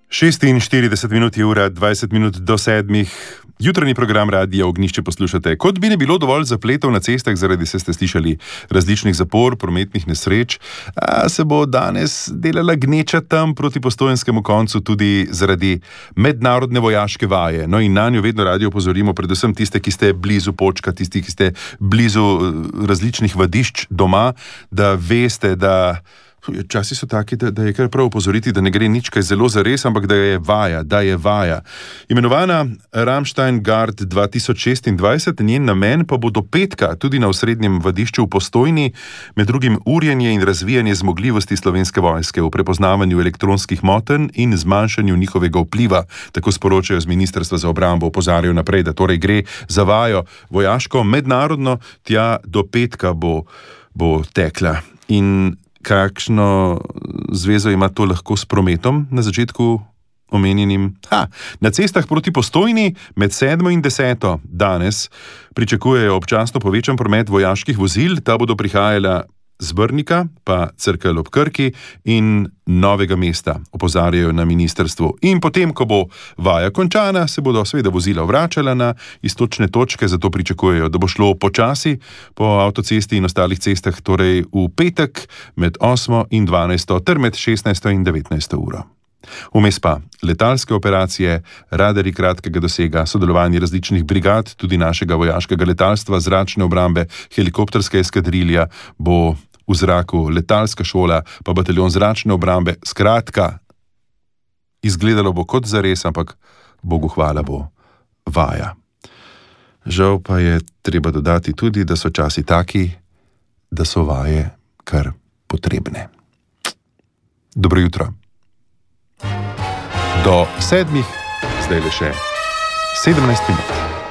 46 minut je ura, 20 minut do 7. Jutranji program Radia Ognjišče poslušate. Kot bi ne bilo dovolj zapletov na cestah zaradi, ste slišali, različnih zapor, prometnih nesreč, se bo danes delala gneča tam proti Postojnskemu koncu tudi zaradi mednarodne vojaške vaje. No in na njo vedno radi opozorimo, predvsem tiste, ki ste blizu Počka, tisti, ki ste blizu različnih vadišč doma, da veste, da časi so taki, da je kar prav opozoriti, da ne gre nič kaj zelo zares, ampak da je vaja. Imenovana Ramstein Guard 2026, njen namen pa bo do petka tudi na osrednjem vadišču v Postojni, med drugim urjenje in razvijanje zmogljivosti Slovenske vojske v prepoznavanju elektronskih motenj in zmanjšanju njihovega vpliva, tako sporočajo z Ministrstva za obrambo, opozarjajo naprej, da torej gre za vajo vojaško, mednarodno, tja do petka bo tekla. In kakšno zvezo ima to lahko s prometom na začetku omenjenim? Na cestah proti Postojni med 7. in 10. danes pričakujejo občasno povečan promet vojaških vozil, ta bodo prihajala z Brnika, pa Cerkelj ob Krki in Novega mesta, opozarjajo na ministrstvu. In potem, ko bo vaja končana, se bodo seveda vozila vračala na iztočne točke, zato pričakujejo, da bo šlo počasi po avtocesti in ostalih cestah, torej v petek med 8. in 12. ter med 16. in 19. uro. Vmes pa letalske operacije, radarji kratkega dosega, sodelovanje različnih brigad, tudi našega vojaškega letalstva, zračne obrambe, helikopterska eskadrilja, bo v zraku letalska šola, pa bataljon zračne obrambe. Skratka, izgledalo bo kot zares, ampak Bogu hvala bo vaja. Žal pa je treba dodati tudi, da so časi taki, da so vaje kar potrebne. Dobro jutro. Do 7, zdaj le še 17 minut.